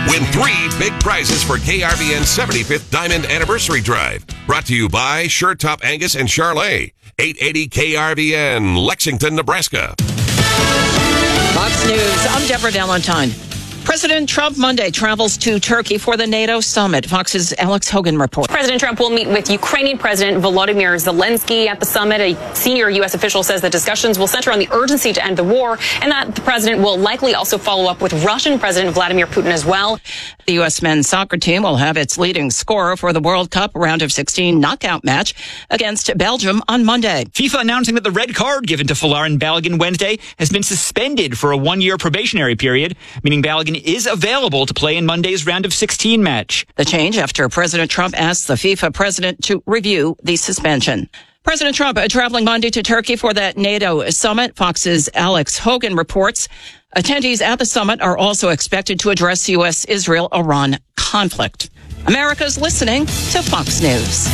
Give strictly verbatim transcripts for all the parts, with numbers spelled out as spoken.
Win three big prizes for K R V N's seventy-fifth Diamond Anniversary Drive. Brought to you by Sure Top Angus and Charlet. eight eighty K R V N, Lexington, Nebraska. Fox News, I'm Deborah Valentine. President Trump Monday travels to Turkey for the NATO summit. Fox's Alex Hogan reports. President Trump will meet with Ukrainian President Volodymyr Zelensky at the summit. A senior U S official says that discussions will center on the urgency to end the war and that the president will likely also follow up with Russian President Vladimir Putin as well. The U S men's soccer team will have its leading scorer for the World Cup round of sixteen knockout match against Belgium on Monday. FIFA announcing that the red card given to Folarin Balogun Wednesday has been suspended for a one-year probationary period, meaning Balogun is available to play in Monday's round of sixteen match. The change after President Trump asked the FIFA president to review the suspension. President Trump uh, traveling Monday to Turkey for that NATO summit. Fox's Alex Hogan reports. Attendees at the summit are also expected to address U S Israel Iran conflict. America's listening to Fox News.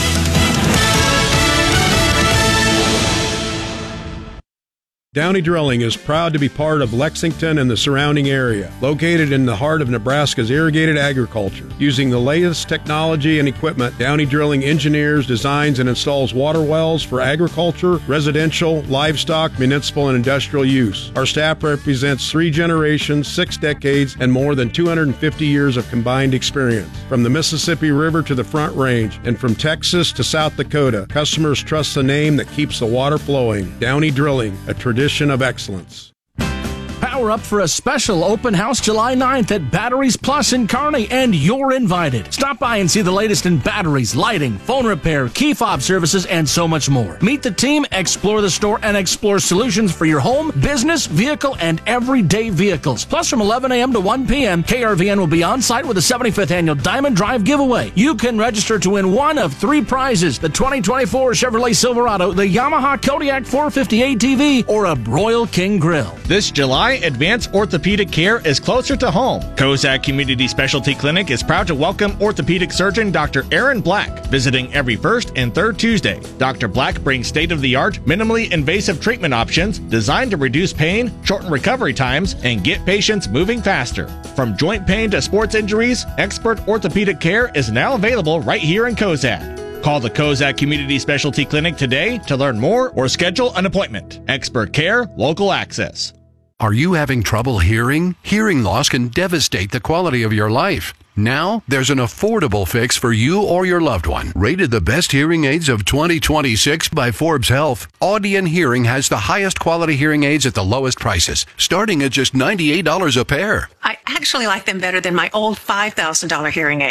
Downey Drilling is proud to be part of Lexington and the surrounding area. Located in the heart of Nebraska's irrigated agriculture, using the latest technology and equipment, Downey Drilling engineers, designs, and installs water wells for agriculture, residential, livestock, municipal, and industrial use. Our staff represents three generations, six decades, and more than two hundred fifty years of combined experience. From the Mississippi River to the Front Range, and from Texas to South Dakota, customers trust the name that keeps the water flowing. Downey Drilling, a tradition of excellence. Power up for a special open house July ninth at Batteries Plus in Kearney, and you're invited. Stop by and see the latest in batteries, lighting, phone repair, key fob services, and so much more. Meet the team, explore the store, and explore solutions for your home, business, vehicle, and everyday vehicles. Plus, from eleven a.m. to one p.m., K R V N will be on site with the seventy-fifth Annual Diamond Drive giveaway. You can register to win one of three prizes: the twenty twenty-four Chevrolet Silverado, the Yamaha Kodiak four fifty A T V, or a Broil King Grill. This July, advanced orthopedic care is closer to home. Kozak Community Specialty Clinic is proud to welcome orthopedic surgeon Doctor Aaron Black, visiting every first and third Tuesday. Doctor Black brings state-of-the-art, minimally invasive treatment options designed to reduce pain, shorten recovery times, and get patients moving faster. From joint pain to sports injuries, expert orthopedic care is now available right here in Kozak. Call the Kozak Community Specialty Clinic today to learn more or schedule an appointment. Expert care, local access. Are you having trouble hearing? Hearing loss can devastate the quality of your life. Now, there's an affordable fix for you or your loved one. Rated the best hearing aids of twenty twenty-six by Forbes Health, Audion Hearing has the highest quality hearing aids at the lowest prices, starting at just ninety-eight dollars a pair. I actually like them better than my old five thousand dollars hearing aid.